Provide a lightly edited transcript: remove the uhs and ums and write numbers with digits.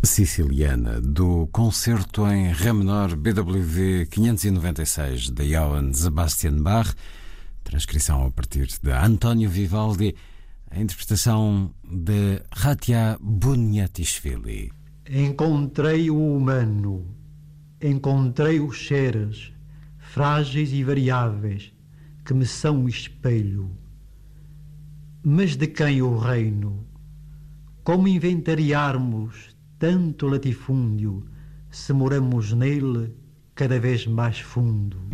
Siciliana, do concerto em Ré menor BWV 596 de Johann Sebastian Bach, transcrição a partir de António Vivaldi, a interpretação de Ratia Buniatishvili. Encontrei o humano, encontrei os seres, frágeis e variáveis, que me são espelho. Mas de quem o reino? Como inventariarmos tanto latifúndio, se moramos nele cada vez mais fundo?